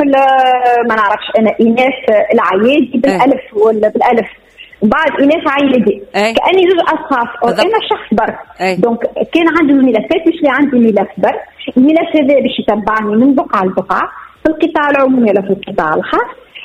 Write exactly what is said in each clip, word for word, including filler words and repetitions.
ما نعرفش انا ايناس العيادي بالالف ولا بالالف بعد ايناس عيادي كاني زوج اشخاص انا شخص برك. دونك كان عنده الملفات مش اللي عندي ملف برك. الملف هذا باش يتبعني من بقعه لبقعه في القطاع العمومي ولا في القطاع الخاص.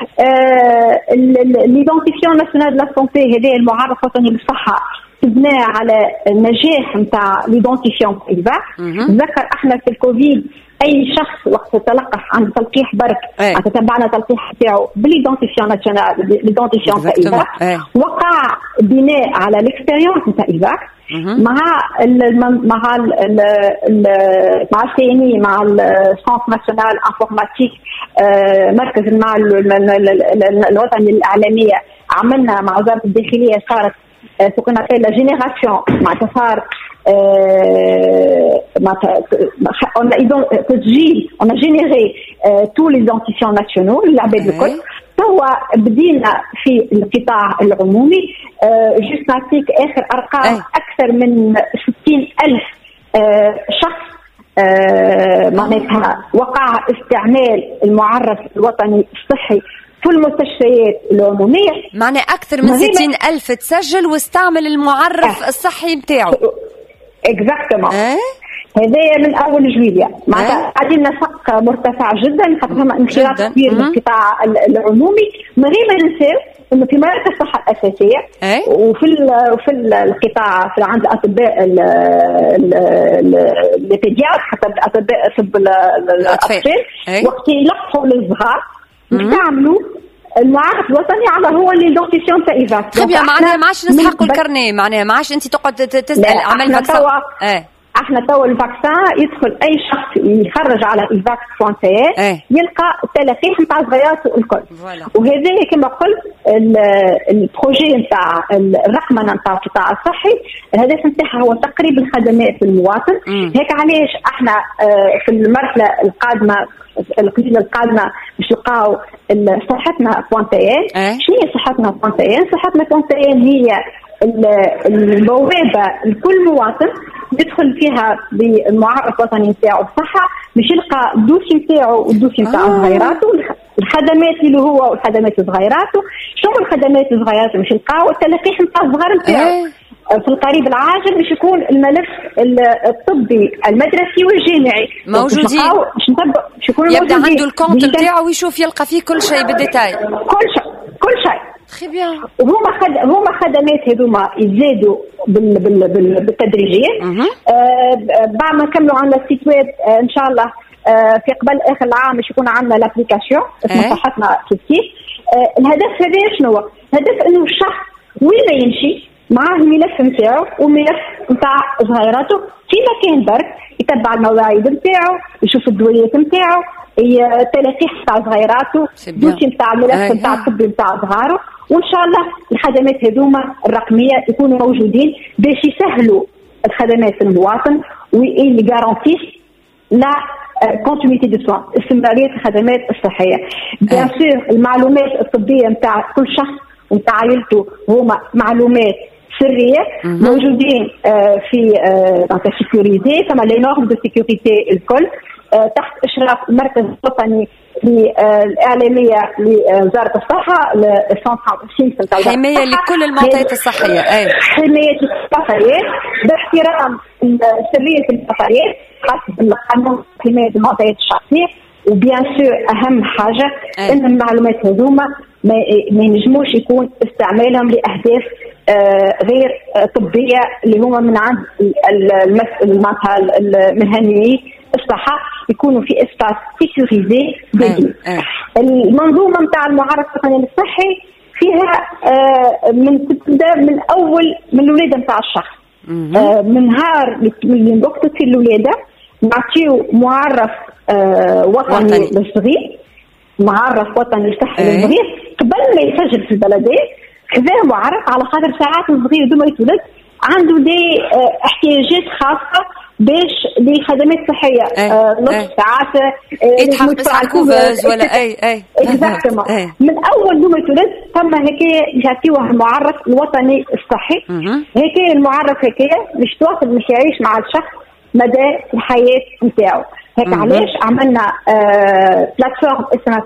ليدونتيفيون ناسيونال دو سونتي هذا المعرف الوطني للصحه تبناه على النجاح نتاع ليدونتيفيون ايفاك. ذكر احنا في الكوفيد اي شخص وقت تلقح عند تلقيح برك تتبعنا تلقيح تاعو بالليدونتيفيون ناسيونال ليدونتيفيون تاع ايفاك وقع بناء على الاكسبيريونس نتاع ايفاك مع ال مع ال مع السيني مع السونس ناسيونال انفورماتيك مركز المال الوطني الاعلاميه. عملنا مع وزاره الداخليه صارت ce qu'on appelle la génération صار on a تسجيل on a généré tous les identifiants nationaux العباد الكل. هو بدينا في القطاع العمومي جست نعطيك اخر ارقام اكثر من ستين ألف شخص معناتها وقع استعمال المعرف الوطني الصحي في المستشفيات العمومية. معنى أكثر من ستين ألف تسجل واستعمل المعرف أه. الصحي متاعه. exactement. أه؟ هذا من أول جويلية معناتها قاعدين نسق مرتفع جدا حتى هم انخراط كبير من القطاع العمومي. من غير ما ننساو إنه في مراكز الصحة الأساسية أه؟ وفي وفي القطاع في عند الأطباء البيدياتر حتى الأطباء طب الأطفال أه؟ وقت يلقحوا للصغار بتعملوا المعرف الوطني على هو اللي ليدونتيفيون تاع ايفاك. طيب يا معناها ما عادش نسحقوا الكارنيه معناها ما عادش انت تقعد تسال عمل فاكسان. اه احنا توا الفاكسان يدخل اي شخص يخرج على ايفاك فرونتير اه. يلقى التلقيح نتاع صغيراته الكل. وهذا كما قلت البروجي نتاع الرقمنه نتاع القطاع الصحي الهدف نتاعها هو تقريب الخدمات للمواطن. هيك علاش احنا اه في المرحله القادمه القليله القادمه باش نلقاو صحتنا بوانتيان. اه. شنو هي صحتنا بوانتيان؟ صحتنا بوانتيان هي البوابه لكل مواطن يدخل فيها بالمعرف الوطني نتاعو الصحه باش يلقى الدوسي نتاعو والدوسي نتاع آه. صغيراته الخدمات اللي هو والخدمات صغيراته. شنو الخدمات صغيراته باش يلقاو التلقيح نتاع الصغار نتاعو آه. في القريب العاجل باش يكون الملف الطبي المدرسي والجامعي موجودين باش نتبع باش يكون يبدا عنده الكونت نتاعو ويشوف يلقى فيه كل شيء بالديتاي كل شيء كل شيء خي بيان. وهما خد... هما خدمات هذوما يزيدوا بال... بال... بال... بالتدريجيه آه بعد ما نكملوا عندنا السيت ويب آه ان شاء الله آه في قبل اخر العام باش يكون عندنا لابليكاسيون اسمها صحتنا كيف كيف. آه الهدف هذا شنو هو؟ الهدف انه الشخص وين ما يمشي معاه الملف نتاعو والملف نتاع صغيراته في مكان برك يتبع المواعيد نتاعو يشوف الدويات نتاعو التلقيح نتاع صغيراته دوسي نتاع الملف نتاع الطبي نتاع صغاره. وان شاء الله الخدمات هذوما الرقميه يكونوا موجودين باش يسهلوا الخدمات للمواطن واللي غارونتيس لا كونتينيتي دو سوان استمراريه الخدمات الصحيه. بيان سور المعلومات الطبيه نتاع كل شخص ونتاع عائلته هما معلومات سريه موجودين في دونك سيكوريتي كما لي نورم دو سيكوريتي الكل تحت اشراف المركز الوطني الاعلاميه لوزاره الصحه السنتر حمايه لكل المعطيات الصحيه. اي حمايه الصحيه باحترام سريه المعطيات حسب القانون حمايه المعطيات الشخصيه. وبيان سور اهم حاجه أي. ان المعلومات هذوما ما ينجموش يكون استعمالهم لاهداف آه غير آه طبيه اللي هما من عند المهنيين الصحه يكونوا في اسباس سيكوريزي. المنظومه نتاع المعرف الوطني الصحي فيها آه من تبدا من اول من الولاده نتاع الشخص آه من نهار اللي وقت في الولاده نعطيو معرف آه وطني, وطني. للصغير معرف وطني صحي أيه. للصغير قبل ما يسجل في البلديه كذا معرف على قدر ساعات الصغير دوما يتولد عنده دي اه احتياجات خاصه باش لخدمات صحيه أيه. اه نص أيه. ساعات يتحط بس على الكوفاز ولا اي اي اكزاكتومون أيه. من اول دوما يتولد ثم هيك يعطيوه المعرف الوطني الصحي. هيك المعرف هيك باش تواصل باش يعيش مع الشخص مدى الحياه نتاعو. هيك علاش عملنا آه بلاتفورم اسمها